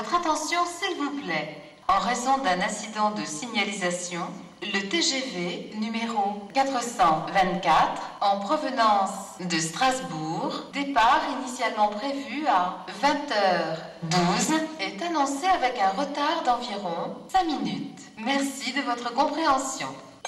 Votre attention, s'il vous plaît. En raison d'un incident de signalisation, le TGV numéro 424 en provenance de Strasbourg, départ initialement prévu à 20h12, est annoncé avec un retard d'environ 5 minutes. Merci de votre compréhension.